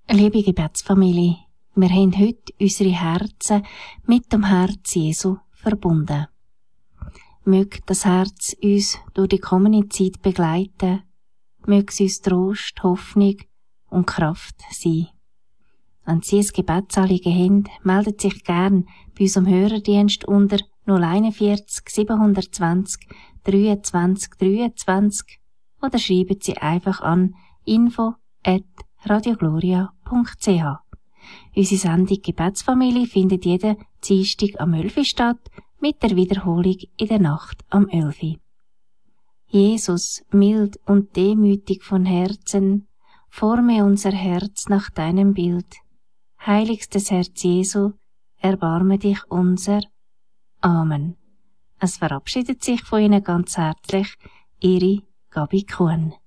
Liebe Gebetsfamilie, wir haben heute unsere Herzen mit dem Herz Jesu verbunden. Möge das Herz uns durch die kommende Zeit begleiten, möge es uns Trost, Hoffnung und Kraft sein. Wenn Sie ein Gebetsanliegen haben, meldet sich gern bei unserem Hörerdienst unter 041 720 23 23 oder schreiben Sie einfach an info@radiogloria.ch. Unsere Sendung Gebetsfamilie findet jeden Dienstag am 11 Uhr statt, mit der Wiederholung in der Nacht am 11 Uhr. Jesus, mild und demütig von Herzen, forme unser Herz nach deinem Bild. Heiligstes Herz Jesu, erbarme dich unser. Amen. Es verabschiedet sich von Ihnen ganz herzlich Ihre Gabi Kuhn.